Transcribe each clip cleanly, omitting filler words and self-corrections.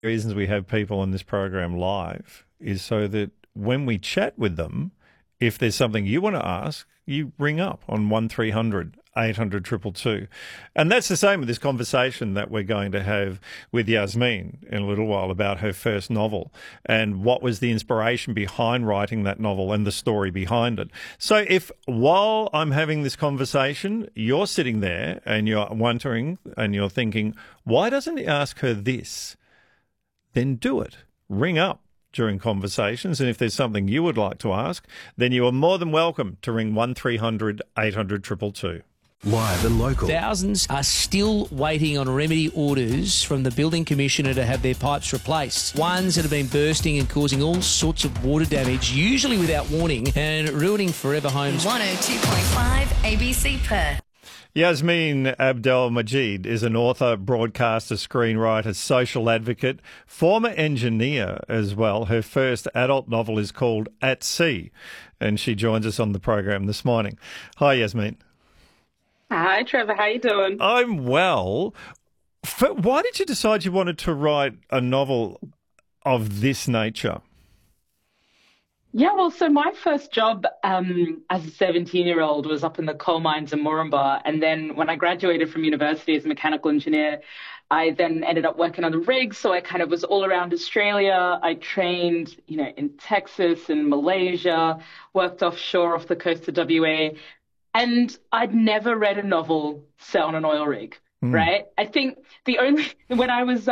reasons we have people on this program live is so that when we chat with them, if there's something you want to ask, you ring up on 1300 800 222. And that's the same with this conversation that we're going to have with Yasmin in a little while about her first novel and what was the inspiration behind writing that novel and the story behind it. So if while I'm having this conversation, you're sitting there and you're wondering and you're thinking, why doesn't he ask her this? Then do it. Ring up during conversations, and if there's something you would like to ask, then you are more than welcome to ring 1300 800 222. Live and local. Thousands are still waiting on remedy orders from the building commissioner to have their pipes replaced. Ones that have been bursting and causing all sorts of water damage, usually without warning, and ruining forever homes. 102.5 ABC Perth. Yasmin Abdel Majid is an author, broadcaster, screenwriter, social advocate, former engineer as well. Her first adult novel is called At Sea, and she joins us on the program this morning. Hi, Yasmin. Hi, Trevor. How you doing? I'm well. Why did you decide you wanted to write a novel of this nature? Yeah, well, so my first job as a 17-year-old was up in the coal mines in Moranbah. And then when I graduated from university as a mechanical engineer, I then ended up working on the rigs. So I kind of was all around Australia. I trained, in Texas and Malaysia, worked offshore off the coast of WA. And I'd never read a novel set on an oil rig, right? I think when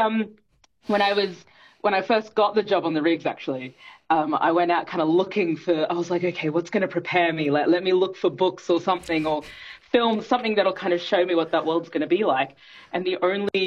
I first got the job on the rigs, actually, I went out kind of I was like, okay, what's going to prepare me? Let me look for books or something or film something that'll kind of show me what that world's going to be like. And the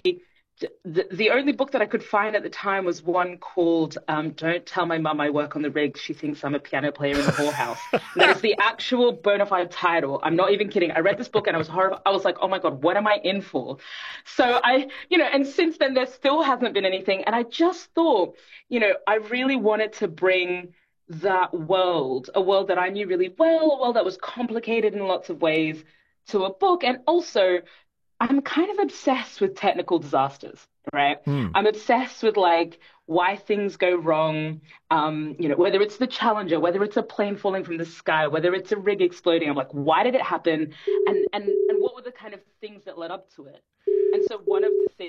only book that I could find at the time was one called Don't Tell My Mum I Work on the Rig. She Thinks I'm a Piano Player in the Whorehouse. That is the actual bona fide title. I'm not even kidding. I read this book and I was horrified. I was like, oh my God, what am I in for? So and since then there still hasn't been anything. And I just thought, I really wanted to bring that world, a world that I knew really well, a world that was complicated in lots of ways, to a book. And also, I'm kind of obsessed with technical disasters, right? I'm obsessed with why things go wrong, whether it's the Challenger, whether it's a plane falling from the sky, whether it's a rig exploding. I'm like, why did it happen? And what were the kind of things that led up to it? And so one of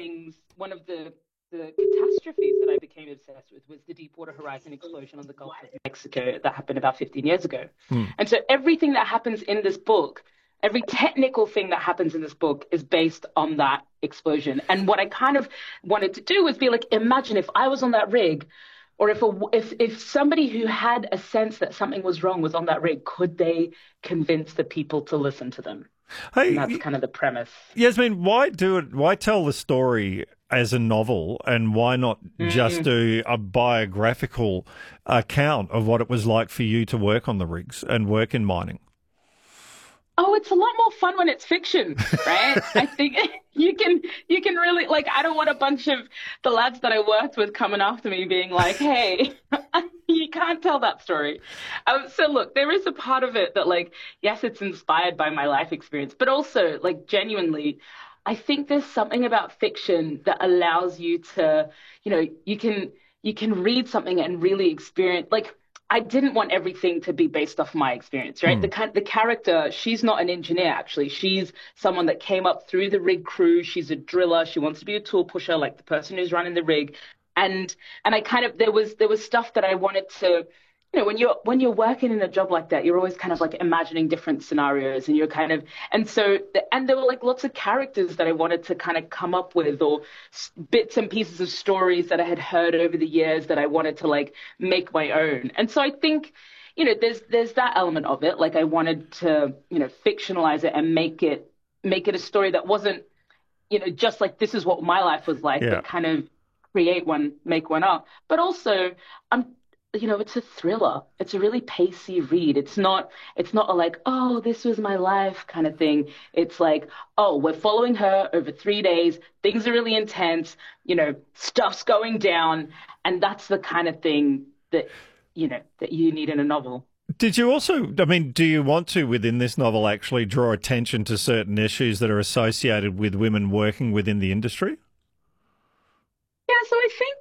the catastrophes that I became obsessed with was the Deepwater Horizon explosion on the Gulf of Mexico that happened about 15 years ago. And so everything that happens in this book, every technical thing that happens in this book is based on that explosion. And what I kind of wanted to do was be like, imagine if I was on that rig, or if somebody who had a sense that something was wrong was on that rig, could they convince the people to listen to them? Hey, and that's kind of the premise. Yasmin, why do it? Why tell the story as a novel, and why not just do a biographical account of what it was like for you to work on the rigs and work in mining? Oh, it's a lot more fun when it's fiction, right? I think you can really, I don't want a bunch of the lads that I worked with coming after me being like, hey, you can't tell that story. So look, there is a part of it that yes, it's inspired by my life experience, but also genuinely, I think there's something about fiction that allows you to, you can read something and really experience, I didn't want everything to be based off my experience, right? The character, she's not an engineer, actually. She's someone that came up through the rig crew. She's a driller. She wants to be a tool pusher, like the person who's running the rig. And I kind of, there was stuff that I wanted to, when you're working in a job like that, you're always kind of imagining different scenarios, and you're kind of, and there were lots of characters that I wanted to kind of come up with, or bits and pieces of stories that I had heard over the years that I wanted to make my own. And so I think, there's that element of it. I wanted to, fictionalize it and make it a story that wasn't, just this is what my life was like, but kind of make one up. But also, it's a thriller. It's a really pacey read. It's not oh, this was my life kind of thing. It's oh, we're following her over 3 days. Things are really intense. Stuff's going down. And that's the kind of thing that you need in a novel. Did you also, do you want to, within this novel, actually draw attention to certain issues that are associated with women working within the industry? Yeah, so I think